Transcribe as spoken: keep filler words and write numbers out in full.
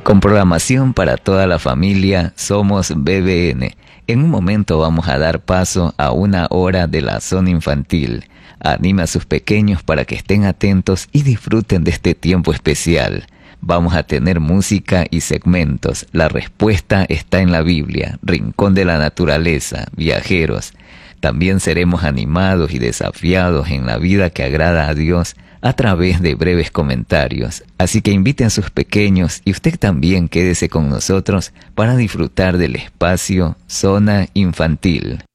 Con programación para toda la familia, somos B B N. En un momento vamos a dar paso a una hora de la zona infantil. Anima a sus pequeños para que estén atentos y disfruten de este tiempo especial. Vamos a tener música y segmentos. La respuesta está en la Biblia, Rincón de la Naturaleza, Viajeros. También seremos animados y desafiados en la vida que agrada a Dios a través de breves comentarios. Así que inviten a sus pequeños y usted también quédese con nosotros para disfrutar del espacio Zona Infantil.